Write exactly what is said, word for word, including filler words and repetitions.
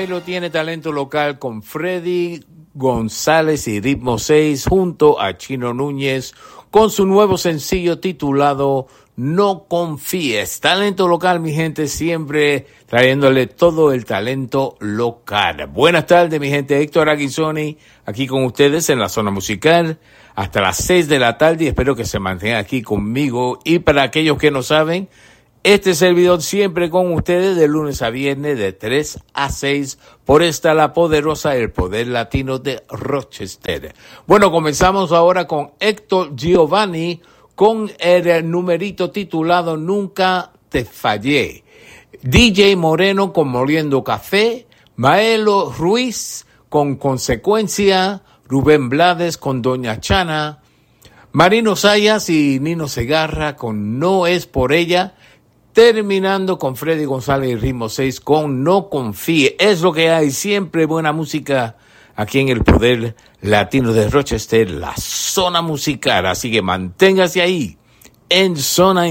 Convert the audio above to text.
lo tiene talento local con Freddy González y Ritmo seis junto a Chino Núñez con su nuevo sencillo titulado No Confíes. Talento local, mi gente, siempre trayéndole todo el talento local. Buenas tardes, mi gente. Héctor Aguizoni, aquí con ustedes en la zona musical hasta las seis de la tarde y espero que se mantengan aquí conmigo. Y para aquellos que no saben, este servidor siempre con ustedes de lunes a viernes de tres a seis por esta la poderosa El Poder Latino de Rochester. Bueno, comenzamos ahora con Héctor Giovanni con el numerito titulado Nunca Te Fallé. D J Moreno con Moliendo Café, Maelo Ruiz con Consecuencia, Rubén Blades con Doña Chana, Marino Sayas y Nino Segarra con No Es Por Ella, terminando con Freddy González y Ritmo seis con No Confíe. Es lo que hay, siempre buena música aquí en el Poder Latino de Rochester, la zona musical. Así que manténgase ahí, en Zona